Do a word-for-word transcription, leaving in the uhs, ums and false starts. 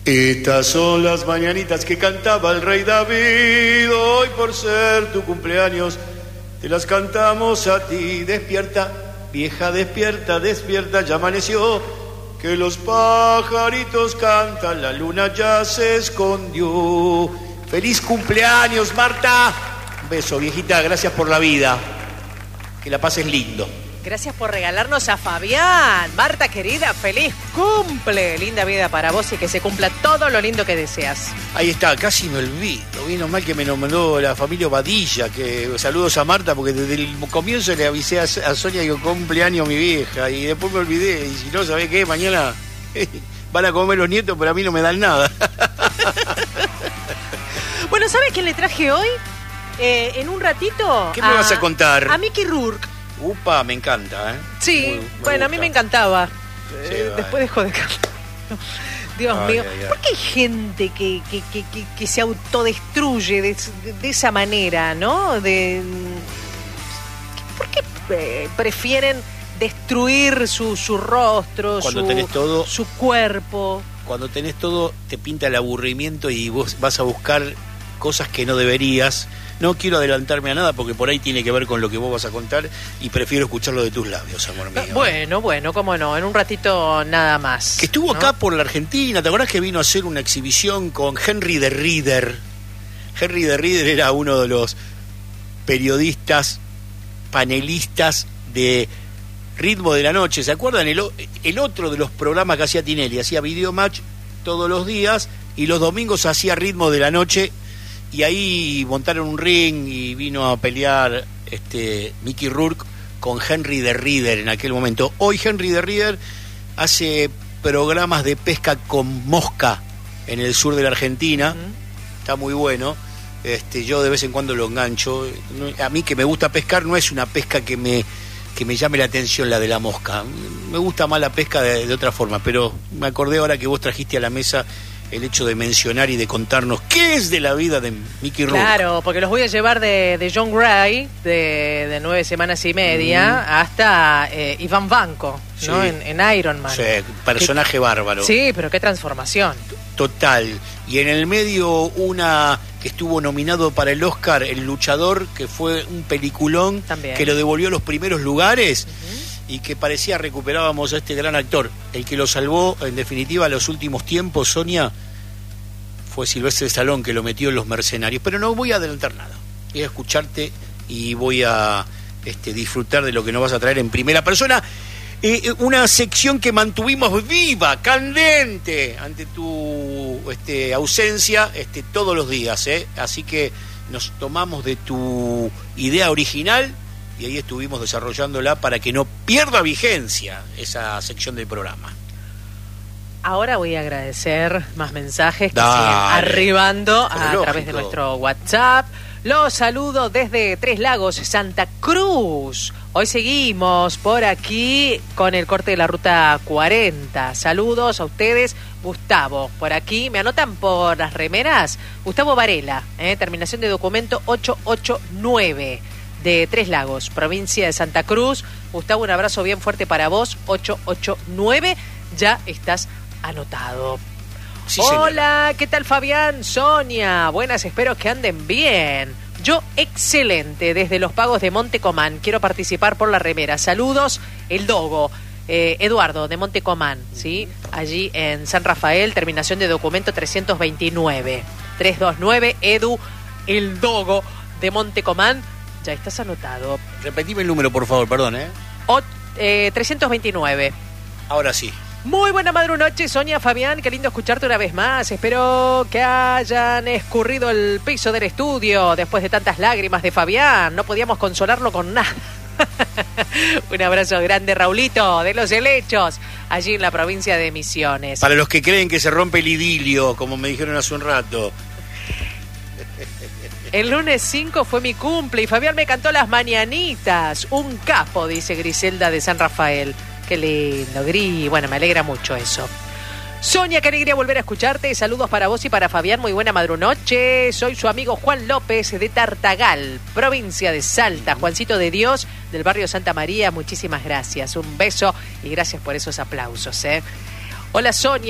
Estas son las mañanitas que cantaba el rey David. Hoy por ser tu cumpleaños te las cantamos a ti. Despierta, vieja, despierta, despierta, ya amaneció. Que los pajaritos cantan, la luna ya se escondió. ¡Feliz cumpleaños, Marta! Un beso, viejita, gracias por la vida. Que la pases lindo. Gracias por regalarnos a Fabián. Marta, querida, feliz cumple. Linda vida para vos y que se cumpla todo lo lindo que deseas. Ahí está, casi me olvido. Vino mal que me nombró la familia Badilla. Que saludos a Marta, porque desde el comienzo le avisé a, a Sonia que cumpleaños mi vieja. Y después me olvidé. Y si no, ¿sabés qué? Mañana van a comer los nietos, pero a mí no me dan nada. Bueno, ¿sabes quién le traje hoy? Eh, en un ratito. ¿Qué me a, vas a contar? A Mickey Rourke. Upa, me encanta, ¿eh? Sí, muy, me bueno, gusta. A mí me encantaba. Sí, eh, después dejó de cantar. Dios ay, mío, ay, ay. ¿Por qué hay gente que, que, que, que, que se autodestruye de, de, de esa manera, ¿no? De, ¿por qué eh, prefieren destruir su, su rostro, cuando su, tenés todo, su cuerpo? Cuando tenés todo, te pinta el aburrimiento y vos vas a buscar cosas que no deberías. No quiero adelantarme a nada porque por ahí tiene que ver con lo que vos vas a contar y prefiero escucharlo de tus labios, amor mío. Bueno, bueno, cómo no, en un ratito nada más. Que estuvo ¿no? acá por la Argentina, ¿te acordás que vino a hacer una exhibición con Henry de Rieder? Henry de Rieder era uno de los periodistas, panelistas de Ritmo de la Noche, ¿se acuerdan? El, el otro de los programas que hacía Tinelli, hacía Video Match todos los días y los domingos hacía Ritmo de la Noche. Y ahí montaron un ring y vino a pelear este Mickey Rourke con Henry de Rieder en aquel momento. Hoy Henry de Rieder hace programas de pesca con mosca en el sur de la Argentina. Uh-huh. Está muy bueno. Este, yo de vez en cuando lo engancho. A mí que me gusta pescar no es una pesca que me que me llame la atención la de la mosca. Me gusta más la pesca de, de otra forma, pero me acordé ahora que vos trajiste a la mesa el hecho de mencionar y de contarnos qué es de la vida de Mickey Rourke. Claro, porque los voy a llevar de, de John Gray, de, de nueve semanas y media, mm. hasta eh, Iván Banco, ¿no? Sí. En, en Iron Man. Sí, personaje ¿Qué? Bárbaro. Sí, pero qué transformación. Total. Y en el medio una que estuvo nominado para el Oscar, El Luchador, que fue un peliculón. También. Que lo devolvió a los primeros lugares. Uh-huh. Y que parecía recuperábamos a este gran actor. El que lo salvó, en definitiva, los últimos tiempos, Sonia, fue Sylvester Stallone, que lo metió en Los Mercenarios. Pero no voy a adelantar nada. Voy a escucharte y voy a este, disfrutar de lo que nos vas a traer en primera persona. Eh, una sección que mantuvimos viva, candente, ante tu este, ausencia este, todos los días. ¿eh? Así que nos tomamos de tu idea original y ahí estuvimos desarrollándola para que no pierda vigencia esa sección del programa. Ahora voy a agradecer más mensajes que siguen arribando a lógico. Través de nuestro WhatsApp. Los saludo desde Tres Lagos, Santa Cruz. Hoy seguimos por aquí con el corte de la ruta cuarenta. Saludos a ustedes. Gustavo, por aquí, me anotan por las remeras. Gustavo Varela, eh, terminación de documento ocho ocho nueve. De Tres Lagos, provincia de Santa Cruz. Gustavo, un abrazo bien fuerte para vos. ocho ocho nueve, ya estás anotado. Sí, hola, señora. ¿Qué tal, Fabián? Sonia, buenas, espero que anden bien. Yo, excelente, desde Los Pagos de Montecomán. Quiero participar por la remera. Saludos, el Dogo. Eh, Eduardo, de Montecomán, ¿sí? Allí en San Rafael, terminación de documento trescientos veintinueve. trescientos veintinueve, Edu, el Dogo, de Montecomán. Ya estás anotado. Repetime el número, por favor, perdón, ¿eh? O, eh trescientos veintinueve. Ahora sí. Muy buena madrunoche, Sonia, Fabián. Qué lindo escucharte una vez más. Espero que hayan escurrido el piso del estudio después de tantas lágrimas de Fabián. No podíamos consolarlo con nada. Un abrazo grande, Raulito, de Los Helechos, allí en la provincia de Misiones. Para los que creen que se rompe el idilio, como me dijeron hace un rato. El lunes cinco fue mi cumple y Fabián me cantó las mañanitas. Un capo, dice Griselda de San Rafael. Qué lindo, Gris. Bueno, me alegra mucho eso. Sonia, qué alegría volver a escucharte. Saludos para vos y para Fabián. Muy buena madrunoche. Soy su amigo Juan López de Tartagal, provincia de Salta. Juancito de Dios, del barrio Santa María. Muchísimas gracias. Un beso y gracias por esos aplausos, ¿eh? Hola, Sonia.